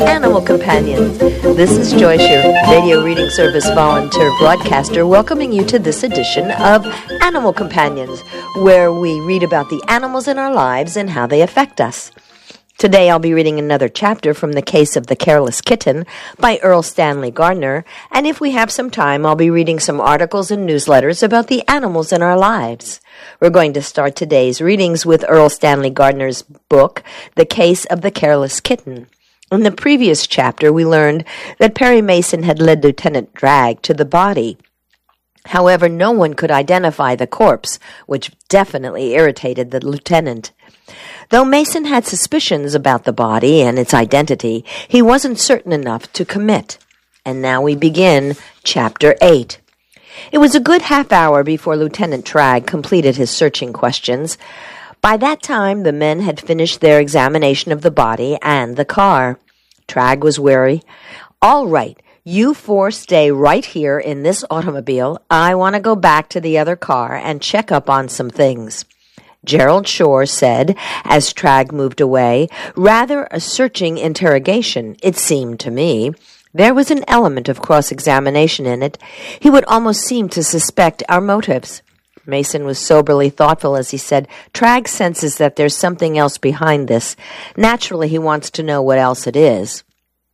Animal Companions. This is Joyce, your radio reading service volunteer broadcaster, welcoming you to this edition of Animal Companions, where we read about the animals in our lives and how they affect us. Today I'll be reading another chapter from The Case of the Careless Kitten by Earl Stanley Gardner, and if we have some time, I'll be reading some articles and newsletters about the animals in our lives. We're going to start today's readings with Earl Stanley Gardner's book, The Case of the Careless Kitten. In the previous chapter, we learned that Perry Mason had led Lieutenant Dragg to the body. However, no one could identify the corpse, which definitely irritated the lieutenant. Though Mason had suspicions about the body and its identity, he wasn't certain enough to commit. And now we begin Chapter 8. It was a good half hour before Lieutenant Dragg completed his searching questions. By that time, the men had finished their examination of the body and the car. Dragg was weary. "All right, you four stay right here in this automobile. I want to go back to the other car and check up on some things." Gerald Shore said, as Dragg moved away. "Rather a searching interrogation, it seemed to me. There was an element of cross-examination in it. He would almost seem to suspect our motives." Mason was soberly thoughtful as he said, "Dragg senses that there's something else behind this. Naturally, he wants to know what else it is."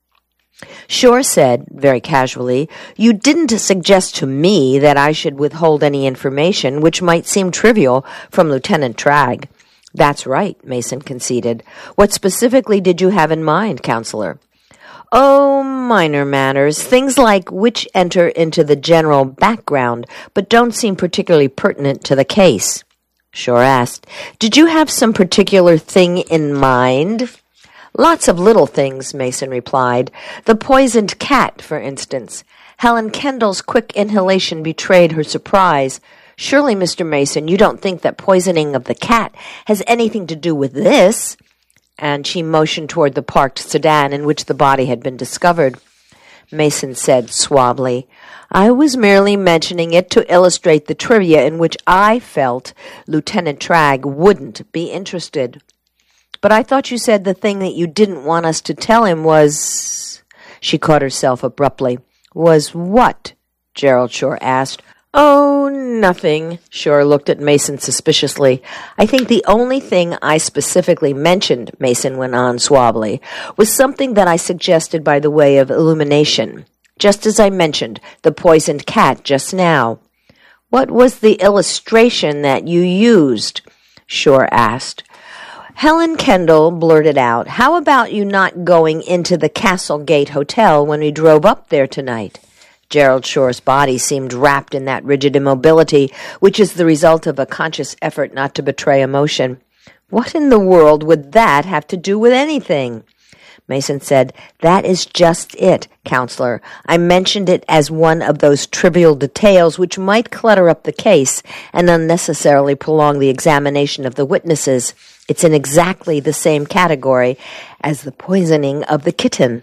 Shore said, very casually, "You didn't suggest to me that I should withhold any information which might seem trivial from Lieutenant Dragg." "That's right," Mason conceded. "What specifically did you have in mind, Counselor?" "Oh, minor matters, things like which enter into the general background, but don't seem particularly pertinent to the case." Shore asked, "Did you have some particular thing in mind?" "Lots of little things," Mason replied. "The poisoned cat, for instance. Helen Kendall's quick inhalation betrayed her surprise. Surely, Mr. Mason, you don't think that poisoning of the cat has anything to do with this?" And she motioned toward the parked sedan in which the body had been discovered. Mason said suavely, "I was merely mentioning it to illustrate the trivia in which I felt Lieutenant Dragg wouldn't be interested." "But I thought you said the thing that you didn't want us to tell him was—" She caught herself abruptly. "Was what?" Gerald Shore asked. "Oh, nothing." Shore looked at Mason suspiciously. "I think the only thing I specifically mentioned," Mason went on suavely, "was something that I suggested by the way of illumination, just as I mentioned the poisoned cat just now." "What was the illustration that you used?" Shore asked. Helen Kendall blurted out, "How about you not going into the Castlegate Hotel when we drove up there tonight?" Gerald Shore's body seemed wrapped in that rigid immobility, which is the result of a conscious effort not to betray emotion. "What in the world would that have to do with anything?" Mason said, "That is just it, Counselor. I mentioned it as one of those trivial details which might clutter up the case and unnecessarily prolong the examination of the witnesses. It's in exactly the same category as the poisoning of the kitten."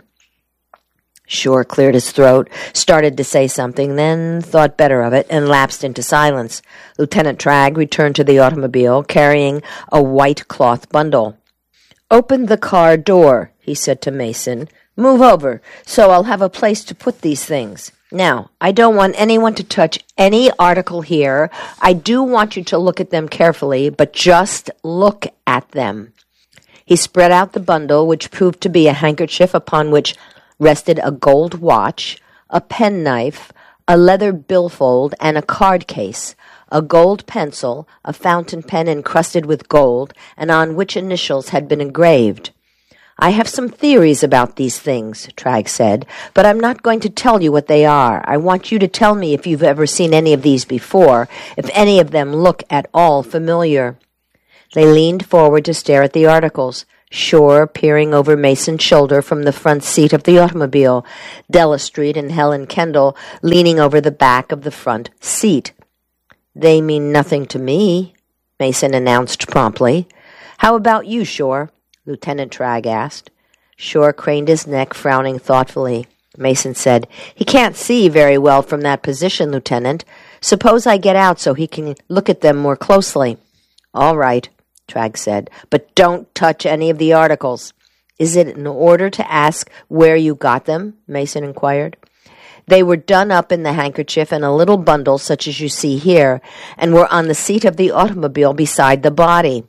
Shore cleared his throat, started to say something, then thought better of it, and lapsed into silence. Lieutenant Dragg returned to the automobile, carrying a white cloth bundle. "Open the car door," he said to Mason. "Move over, so I'll have a place to put these things. Now, I don't want anyone to touch any article here. I do want you to look at them carefully, but just look at them." He spread out the bundle, which proved to be a handkerchief upon which rested a gold watch, a penknife, a leather billfold, and a card case, a gold pencil, a fountain pen encrusted with gold, and on which initials had been engraved. "I have some theories about these things," Dragg said, "but I'm not going to tell you what they are. I want you to tell me if you've ever seen any of these before, if any of them look at all familiar." They leaned forward to stare at the articles. Shore peering over Mason's shoulder from the front seat of the automobile, Della Street and Helen Kendall leaning over the back of the front seat. "They mean nothing to me," Mason announced promptly. "How about you, Shore?" Lieutenant Dragg asked. Shore craned his neck, frowning thoughtfully. Mason said, "He can't see very well from that position, Lieutenant. Suppose I get out so he can look at them more closely." "All right," Dragg said, "but don't touch any of the articles." Is it in order to ask where you got them? Mason inquired. They were done up in the handkerchief in a little bundle such as you see here, and were on the seat of the automobile beside the body.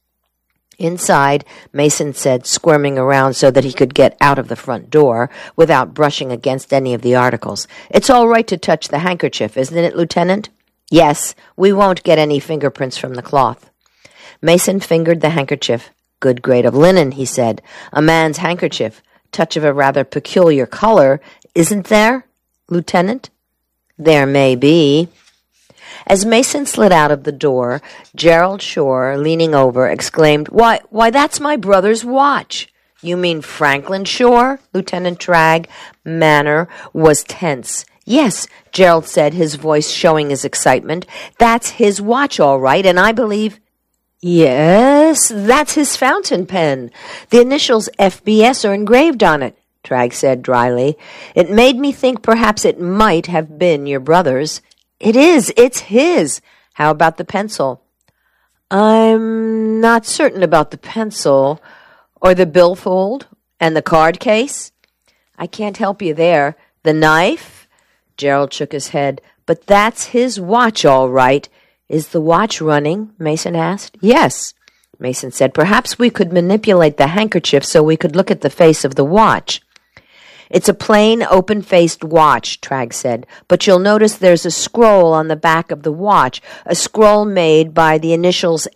Inside, Mason said, squirming around so that he could get out of the front door without brushing against any of the articles. It's all right to touch the handkerchief, isn't it, Lieutenant? Yes, we won't get any fingerprints from the cloth. Mason fingered the handkerchief. Good grade of linen, he said. A man's handkerchief. Touch of a rather peculiar color, isn't there, Lieutenant? There may be. As Mason slid out of the door, Gerald Shore, leaning over, exclaimed, Why, that's my brother's watch. You mean Franklin Shore? Lieutenant Tragg manner was tense. Yes, Gerald said, his voice showing his excitement. That's his watch, all right, and I believe... Yes, that's his fountain pen. The initials FBS are engraved on it, Tragg said dryly. It made me think perhaps it might have been your brother's. It is. It's his. How about the pencil? I'm not certain about the pencil. Or the billfold? And the card case? I can't help you there. The knife? Gerald shook his head. But that's his watch, all right. Is the watch running? Mason asked. Yes, Mason said. Perhaps we could manipulate the handkerchief so we could look at the face of the watch. It's a plain, open-faced watch, Tragg said, but you'll notice there's a scroll on the back of the watch, a scroll made by the initials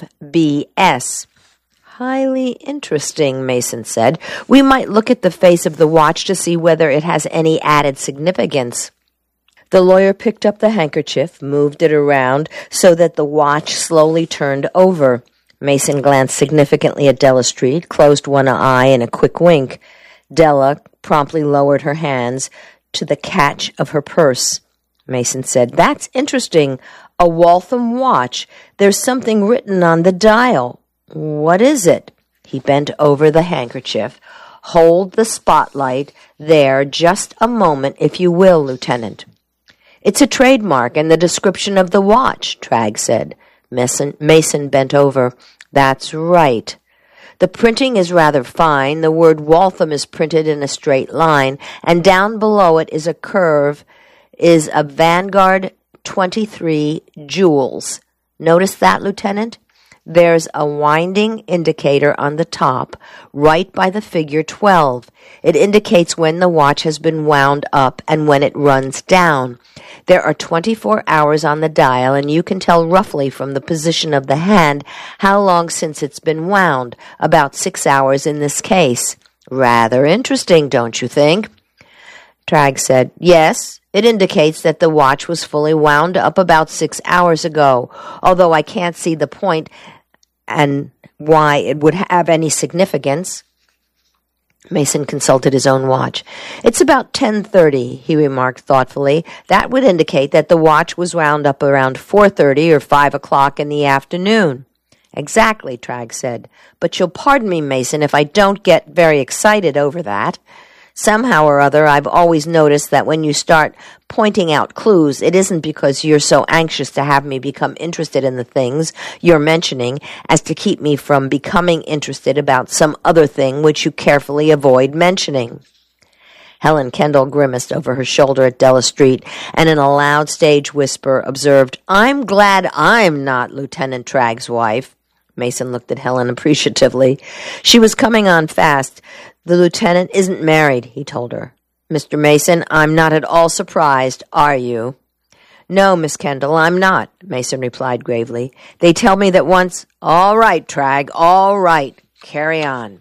FBS. Highly interesting, Mason said. We might look at the face of the watch to see whether it has any added significance. The lawyer picked up the handkerchief, moved it around so that the watch slowly turned over. Mason glanced significantly at Della Street, closed one eye in a quick wink. Della promptly lowered her hands to the catch of her purse. Mason said, That's interesting. A Waltham watch. There's something written on the dial. What is it? He bent over the handkerchief. Hold the spotlight there just a moment, if you will, Lieutenant. It's a trademark and the description of the watch, Tragg said. Mason bent over. That's right. The printing is rather fine. The word Waltham is printed in a straight line, and down below it is a curve, is a Vanguard 23 jewels. Notice that, Lieutenant? There's a winding indicator on the top, right by the figure 12. It indicates when the watch has been wound up and when it runs down. There are 24 hours on the dial, and you can tell roughly from the position of the hand how long since it's been wound, about 6 hours in this case. Rather interesting, don't you think? Tragg said, Yes, it indicates that the watch was fully wound up about 6 hours ago, although I can't see the point and why it would have any significance. Mason consulted his own watch. It's about 10:30, he remarked thoughtfully. That would indicate that the watch was wound up around 4:30 or 5 o'clock in the afternoon. Exactly, Tragg said. But you'll pardon me, Mason, if I don't get very excited over that. Somehow or other, I've always noticed that when you start pointing out clues, it isn't because you're so anxious to have me become interested in the things you're mentioning as to keep me from becoming interested about some other thing which you carefully avoid mentioning. Helen Kendall grimaced over her shoulder at Della Street and in a loud stage whisper observed, I'm glad I'm not Lieutenant Tragg's wife. Mason looked at Helen appreciatively. She was coming on fast. The lieutenant isn't married, he told her. Mr. Mason, I'm not at all surprised, are you? No, Miss Kendall, I'm not, Mason replied gravely. They tell me that once... All right, Tragg, all right. Carry on.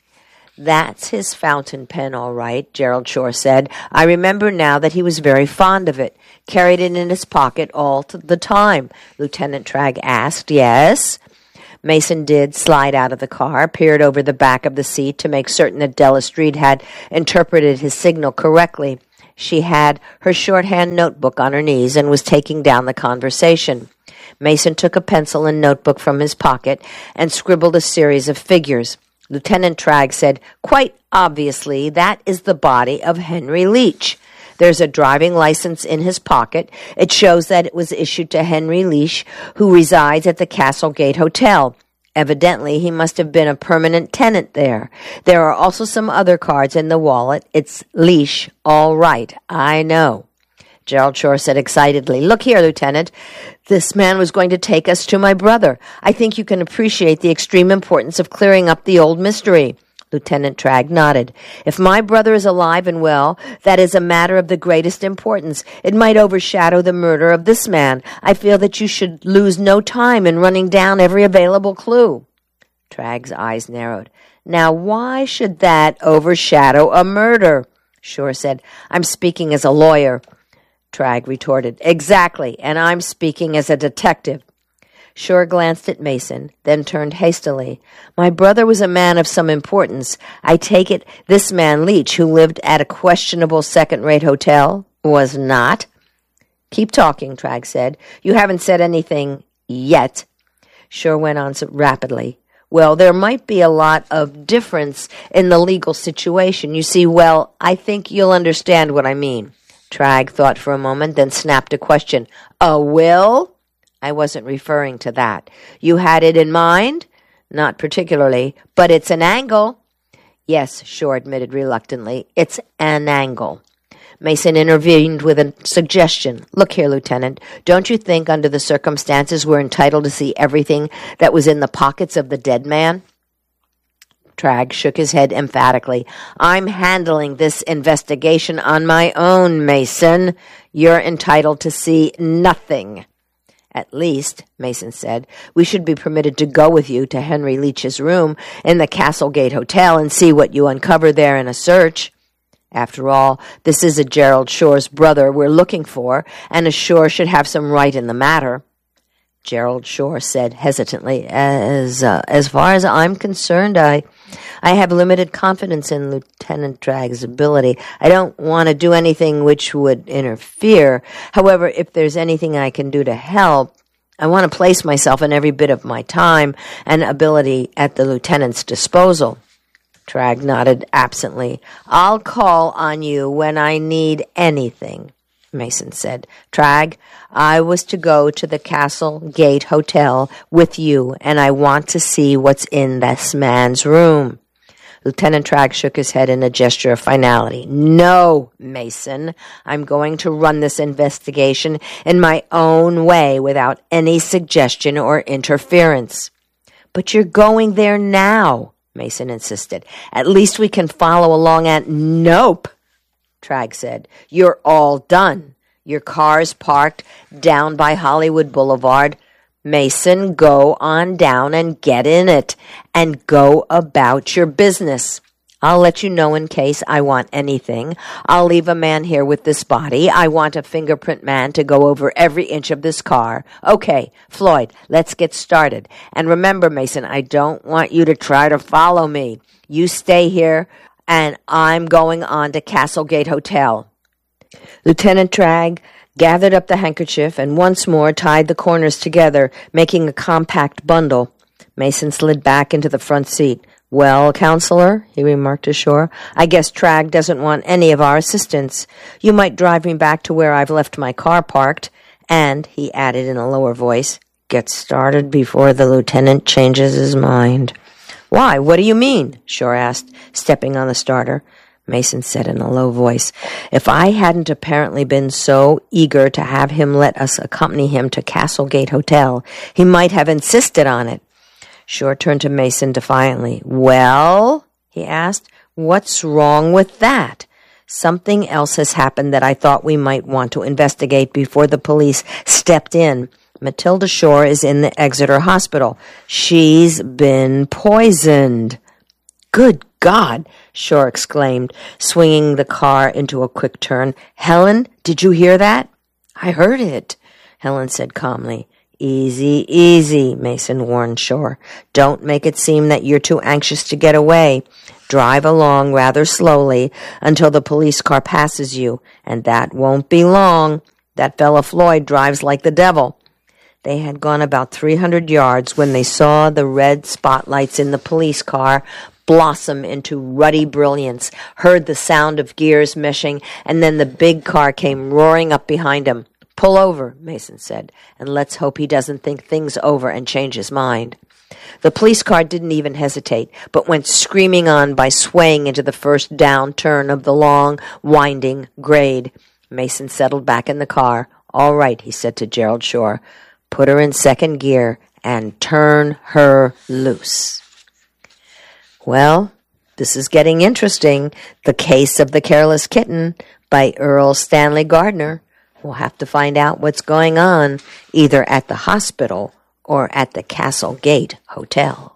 That's his fountain pen, all right, Gerald Shore said. I remember now that he was very fond of it. Carried it in his pocket all the time, Lieutenant Tragg asked. Yes? Mason did slide out of the car, peered over the back of the seat to make certain that Della Street had interpreted his signal correctly. She had her shorthand notebook on her knees and was taking down the conversation. Mason took a pencil and notebook from his pocket and scribbled a series of figures. Lieutenant Tragg said, Quite obviously, that is the body of Henry Leach. There's a driving license in his pocket. It shows that it was issued to Henry Leach, who resides at the Castlegate Hotel. Evidently, he must have been a permanent tenant there. There are also some other cards in the wallet. It's Leash, all right, I know. Gerald Shore said excitedly, "Look here, Lieutenant. This man was going to take us to my brother. I think you can appreciate the extreme importance of clearing up the old mystery." Lieutenant Tragg nodded. "If my brother is alive and well, that is a matter of the greatest importance. It might overshadow the murder of this man. I feel that you should lose no time in running down every available clue." Tragg's eyes narrowed. "Now, why should that overshadow a murder?" Shore said. "I'm speaking as a lawyer." Tragg retorted. "Exactly, and I'm speaking as a detective." Shore glanced at Mason, then turned hastily. "My brother was a man of some importance. I take it this man Leach, who lived at a questionable second-rate hotel, was not?" "Keep talking," Tragg said. "You haven't said anything yet." Shore went on rapidly. "Well, there might be a lot of difference in the legal situation. You see, well, I think you'll understand what I mean." Tragg thought for a moment, then snapped a question. "A will?" "I wasn't referring to that." "You had it in mind?" "Not particularly, but it's an angle." "Yes," Shore admitted reluctantly, "it's an angle." Mason intervened with a suggestion. "Look here, Lieutenant, don't you think under the circumstances we're entitled to see everything that was in the pockets of the dead man?" Tragg shook his head emphatically. "I'm handling this investigation on my own, Mason. You're entitled to see nothing." "At least," Mason said, "we should be permitted to go with you to Henry Leach's room in the Castlegate Hotel and see what you uncover there in a search. After all, this is a Gerald Shore's brother we're looking for, and a Shore should have some right in the matter." Gerald Shore said hesitantly, As far as I'm concerned, I have limited confidence in Lieutenant Tragg's ability. I don't want to do anything which would interfere. However, if there's anything I can do to help, I want to place myself and every bit of my time and ability at the lieutenant's disposal." Tragg nodded absently. "I'll call on you when I need anything," Mason said. "Tragg, I was to go to the Castlegate Hotel with you, and I want to see what's in this man's room." Lieutenant Tragg shook his head in a gesture of finality. "No, Mason, I'm going to run this investigation in my own way without any suggestion or interference." "But you're going there now," Mason insisted. "At least we can follow along and—" "Nope," Tragg said. "You're all done. Your car's parked down by Hollywood Boulevard. Mason, go on down and get in it, and go about your business. I'll let you know in case I want anything. I'll leave a man here with this body. I want a fingerprint man to go over every inch of this car. Okay, Floyd, let's get started. And remember, Mason, I don't want you to try to follow me. You stay here, and I'm going on to Castlegate Hotel." Lieutenant Tragg gathered up the handkerchief and once more tied the corners together, making a compact bundle. Mason slid back into the front seat. "Well, Counselor," he remarked to Shore, "I guess Tragg doesn't want any of our assistance. You might drive me back to where I've left my car parked, and," he added in a lower voice, "get started before the lieutenant changes his mind." "Why, what do you mean?" Shore asked, stepping on the starter. Mason said in a low voice, "If I hadn't apparently been so eager to have him let us accompany him to Castlegate Hotel, he might have insisted on it." Shore turned to Mason defiantly. "Well?" he asked. "What's wrong with that? Something else has happened that I thought we might want to investigate before the police stepped in. Matilda Shore is in the Exeter Hospital. She's been poisoned." "Good God!" Shore exclaimed, swinging the car into a quick turn. "Helen, did you hear that?" "I heard it," Helen said calmly. "Easy, easy," Mason warned Shore. "Don't make it seem that you're too anxious to get away. Drive along rather slowly until the police car passes you, and that won't be long. That fella Floyd drives like the devil." They had gone about 300 yards when they saw the red spotlights in the police car blossom into ruddy brilliance, heard the sound of gears meshing, and then the big car came roaring up behind him. "Pull over," Mason said, "and let's hope he doesn't think things over and change his mind." The police car didn't even hesitate, but went screaming on by swaying into the first down turn of the long, winding grade. Mason settled back in the car. "All right," he said to Gerald Shore. "Put her in second gear and turn her loose." Well, this is getting interesting. The Case of the Careless Kitten by Earl Stanley Gardner. We'll have to find out what's going on either at the hospital or at the Castle Gate Hotel.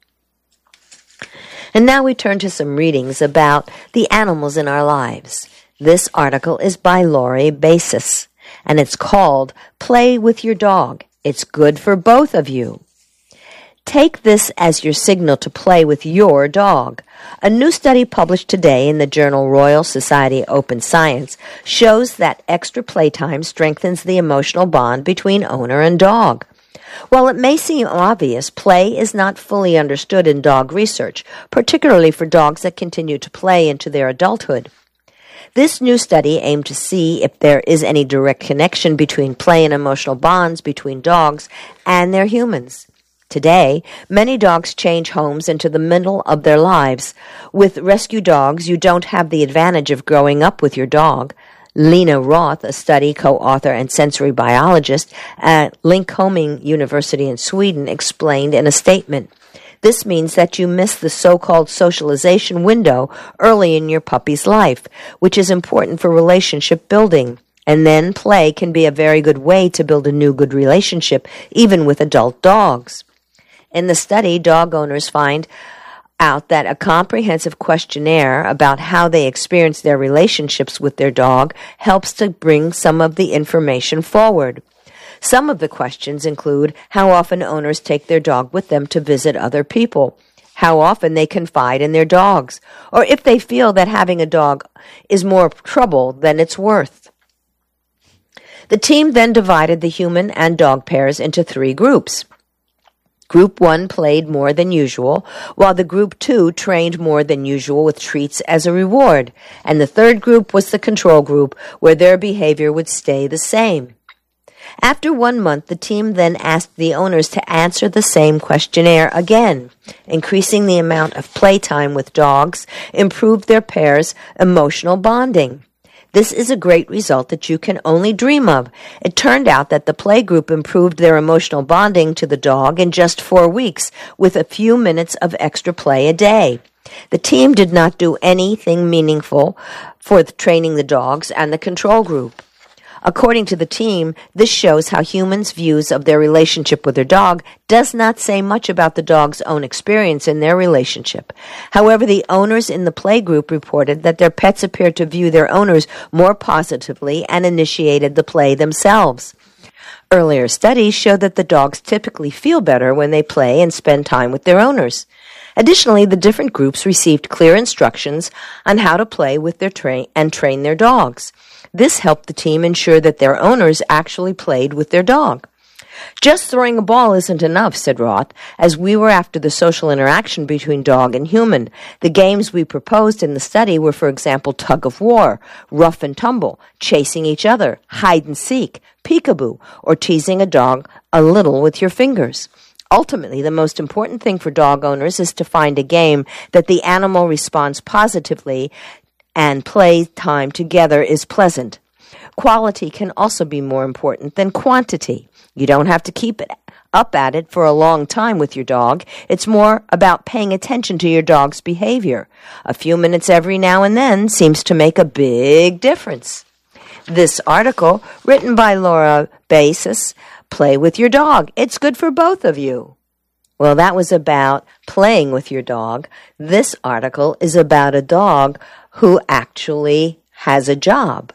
And now we turn to some readings about the animals in our lives. This article is by Laurie Basis, and it's called Play with Your Dog. It's good for both of you. Take this as your signal to play with your dog. A new study published today in the journal Royal Society Open Science shows that extra playtime strengthens the emotional bond between owner and dog. While it may seem obvious, play is not fully understood in dog research, particularly for dogs that continue to play into their adulthood. This new study aimed to see if there is any direct connection between play and emotional bonds between dogs and their humans. Today, many dogs change homes into the middle of their lives. With rescue dogs, you don't have the advantage of growing up with your dog. Lena Roth, a study co-author and sensory biologist at Linköping University in Sweden, explained in a statement, "This means that you miss the so-called socialization window early in your puppy's life, which is important for relationship building. And then play can be a very good way to build a new good relationship, even with adult dogs." In the study, dog owners find out that a comprehensive questionnaire about how they experience their relationships with their dog helps to bring some of the information forward. Some of the questions include how often owners take their dog with them to visit other people, how often they confide in their dogs, or if they feel that having a dog is more trouble than it's worth. The team then divided the human and dog pairs into 3 groups. Group 1 played more than usual, while the Group 2 trained more than usual with treats as a reward, and the third group was the control group, where their behavior would stay the same. After 1 month, the team then asked the owners to answer the same questionnaire again. Increasing the amount of playtime with dogs improved their pairs' emotional bonding. This is a great result that you can only dream of. It turned out that the play group improved their emotional bonding to the dog in just 4 weeks, with a few minutes of extra play a day. The team did not do anything meaningful for training the dogs and the control group. According to the team, this shows how humans' views of their relationship with their dog does not say much about the dog's own experience in their relationship. However, the owners in the play group reported that their pets appeared to view their owners more positively and initiated the play themselves. Earlier studies showed that the dogs typically feel better when they play and spend time with their owners. Additionally, the different groups received clear instructions on how to play with their train their dogs. This helped the team ensure that their owners actually played with their dog. "Just throwing a ball isn't enough," said Roth, "as we were after the social interaction between dog and human. The games we proposed in the study were, for example, tug of war, rough and tumble, chasing each other, hide and seek, peekaboo, or teasing a dog a little with your fingers. Ultimately, the most important thing for dog owners is to find a game that the animal responds positively and play time together is pleasant. Quality can also be more important than quantity. You don't have to keep it up at it for a long time with your dog. It's more about paying attention to your dog's behavior. A few minutes every now and then seems to make a big difference." This article, written by Laura Basis, Play with Your Dog. It's good for both of you. Well, that was about playing with your dog. This article is about a dog who actually has a job.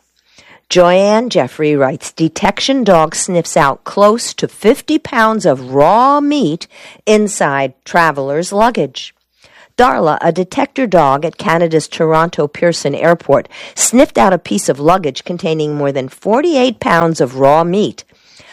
Joanne Jeffrey writes, "Detection dog sniffs out close to 50 pounds of raw meat inside traveler's luggage." Darla, a detector dog at Canada's Toronto Pearson Airport, sniffed out a piece of luggage containing more than 48 pounds of raw meat.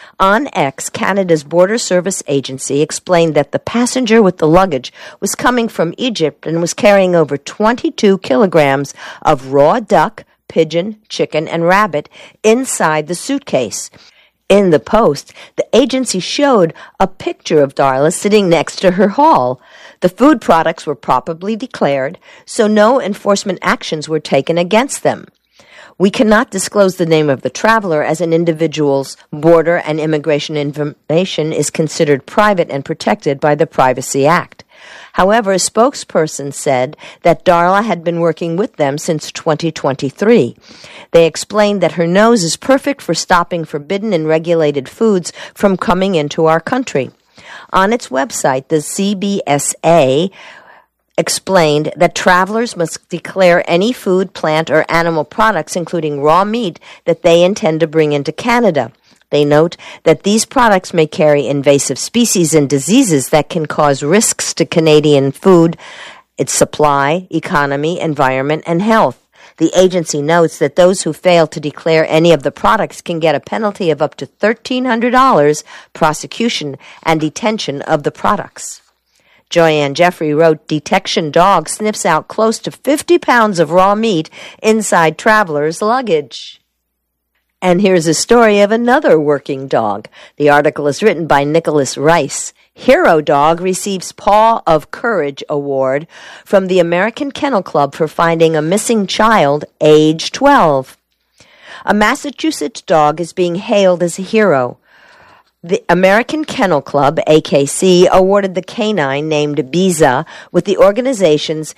On X, Canada's Border Service Agency explained that the passenger with the luggage was coming from Egypt and was carrying over 22 kilograms of raw duck, pigeon, chicken, and rabbit inside the suitcase. In the post, the agency showed a picture of Darla sitting next to her haul. The food products were properly declared, so no enforcement actions were taken against them. We cannot disclose the name of the traveler as an individual's border and immigration information is considered private and protected by the Privacy Act. However, a spokesperson said that Darla had been working with them since 2023. They explained that her nose is perfect for stopping forbidden and regulated foods from coming into our country. On its website, the CBSA explained that travelers must declare any food, plant, or animal products, including raw meat, that they intend to bring into Canada. They note that these products may carry invasive species and diseases that can cause risks to Canadian food, its supply, economy, environment, and health. The agency notes that those who fail to declare any of the products can get a penalty of up to $1,300, prosecution, and detention of the products. Joanne Jeffrey wrote, "Detection dog sniffs out close to 50 pounds of raw meat inside travelers' luggage." And here's a story of another working dog. The article is written by Nicholas Rice. Hero Dog receives Paw of Courage Award from the American Kennel Club for finding a missing child, age 12. A Massachusetts dog is being hailed as a hero. The American Kennel Club, AKC, awarded the canine named Biza with the organization's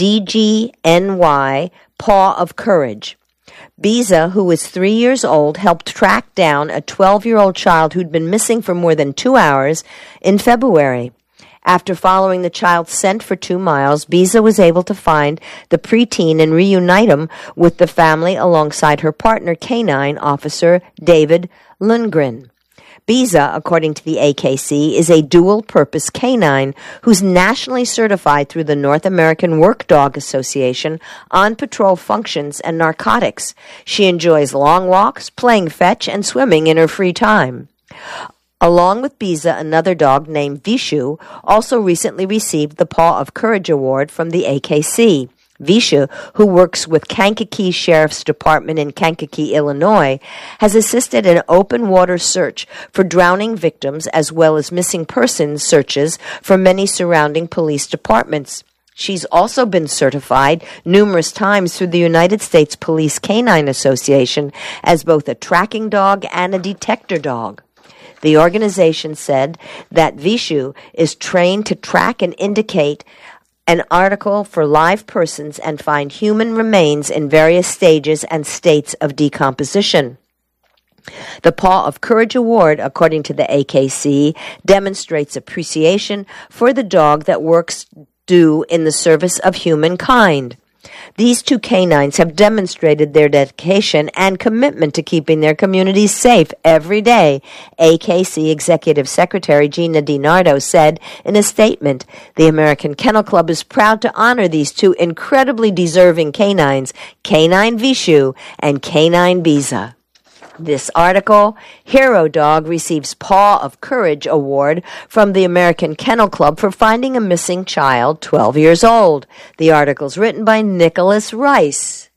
DGNY Paw of Courage. Biza, who was 3 years old, helped track down a 12-year-old child who'd been missing for more than 2 hours in February. After following the child's scent for 2 miles, Biza was able to find the preteen and reunite him with the family alongside her partner, canine officer David Lundgren. Biza, according to the AKC, is a dual-purpose canine who's nationally certified through the North American Work Dog Association on patrol functions and narcotics. She enjoys long walks, playing fetch, and swimming in her free time. Along with Biza, another dog named Vishu also recently received the Paw of Courage Award from the AKC. Vishu, who works with Kankakee Sheriff's Department in Kankakee, Illinois, has assisted in open water search for drowning victims as well as missing persons searches for many surrounding police departments. She's also been certified numerous times through the United States Police Canine Association as both a tracking dog and a detector dog. The organization said that Vishu is trained to track and indicate an article for live persons and find human remains in various stages and states of decomposition. The Paw of Courage Award, according to the AKC, demonstrates appreciation for the dog that works due in the service of humankind. These two canines have demonstrated their dedication and commitment to keeping their communities safe every day, AKC Executive Secretary Gina DiNardo said in a statement. The American Kennel Club is proud to honor these two incredibly deserving canines, Canine Vishu and Canine Biza. This article, Hero Dog receives Paw of Courage Award from the American Kennel Club for finding a missing child 12 years old. The article's written by Nicholas Rice.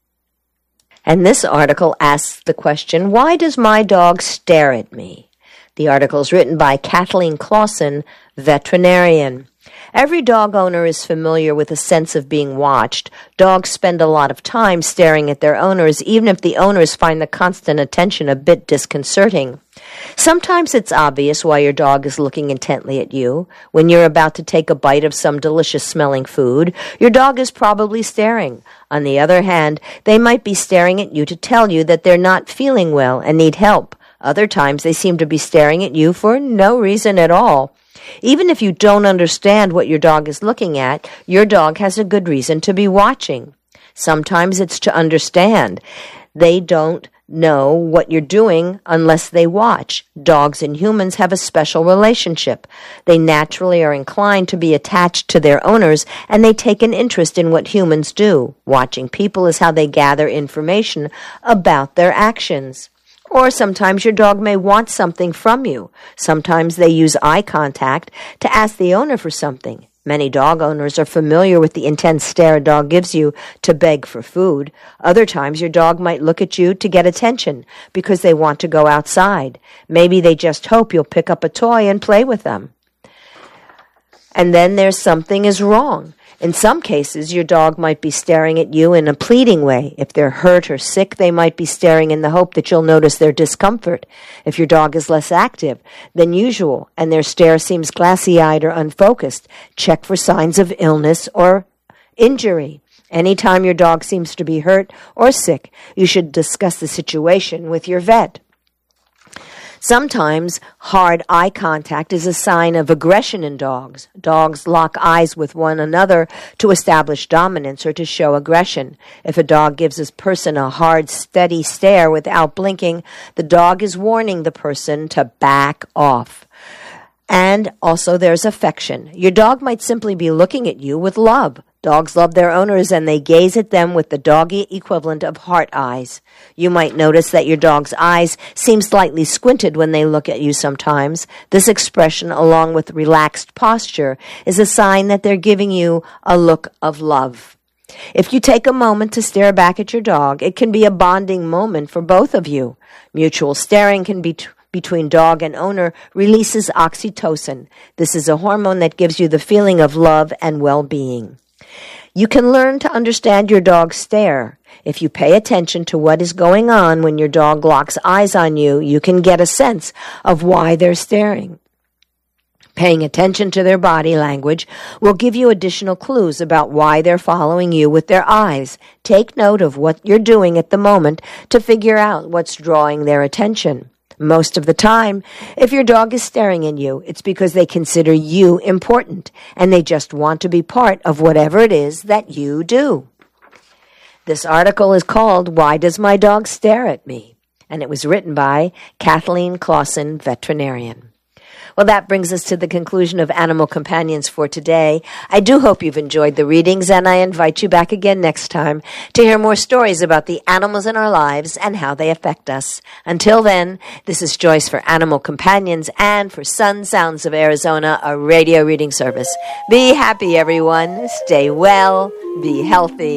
And this article asks the question, why does my dog stare at me? The article's written by Kathleen Clausen, veterinarian. Every dog owner is familiar with a sense of being watched. Dogs spend a lot of time staring at their owners, even if the owners find the constant attention a bit disconcerting. Sometimes it's obvious why your dog is looking intently at you. When you're about to take a bite of some delicious-smelling food, your dog is probably staring. On the other hand, they might be staring at you to tell you that they're not feeling well and need help. Other times, they seem to be staring at you for no reason at all. Even if you don't understand what your dog is looking at, your dog has a good reason to be watching. Sometimes it's to understand. They don't know what you're doing unless they watch. Dogs and humans have a special relationship. They naturally are inclined to be attached to their owners, and they take an interest in what humans do. Watching people is how they gather information about their actions. Or sometimes your dog may want something from you. Sometimes they use eye contact to ask the owner for something. Many dog owners are familiar with the intense stare a dog gives you to beg for food. Other times, your dog might look at you to get attention because they want to go outside. Maybe they just hope you'll pick up a toy and play with them. And then there's something is wrong. In some cases, your dog might be staring at you in a pleading way. If they're hurt or sick, they might be staring in the hope that you'll notice their discomfort. If your dog is less active than usual and their stare seems glassy-eyed or unfocused, check for signs of illness or injury. Anytime your dog seems to be hurt or sick, you should discuss the situation with your vet. Sometimes hard eye contact is a sign of aggression in dogs. Dogs lock eyes with one another to establish dominance or to show aggression. If a dog gives a person a hard, steady stare without blinking, the dog is warning the person to back off. And also there's affection. Your dog might simply be looking at you with love. Dogs love their owners and they gaze at them with the doggy equivalent of heart eyes. You might notice that your dog's eyes seem slightly squinted when they look at you sometimes. This expression, along with relaxed posture, is a sign that they're giving you a look of love. If you take a moment to stare back at your dog, it can be a bonding moment for both of you. Mutual staring can be between dog and owner releases oxytocin. This is a hormone that gives you the feeling of love and well-being. You can learn to understand your dog's stare. If you pay attention to what is going on when your dog locks eyes on you, you can get a sense of why they're staring. Paying attention to their body language will give you additional clues about why they're following you with their eyes. Take note of what you're doing at the moment to figure out what's drawing their attention. Most of the time, if your dog is staring at you, it's because they consider you important and they just want to be part of whatever it is that you do. This article is called, Why Does My Dog Stare at Me? And it was written by Kathleen Clausen, veterinarian. Well, that brings us to the conclusion of Animal Companions for today. I do hope you've enjoyed the readings, and I invite you back again next time to hear more stories about the animals in our lives and how they affect us. Until then, this is Joyce for Animal Companions and for Sun Sounds of Arizona, a radio reading service. Be happy, everyone. Stay well. Be healthy.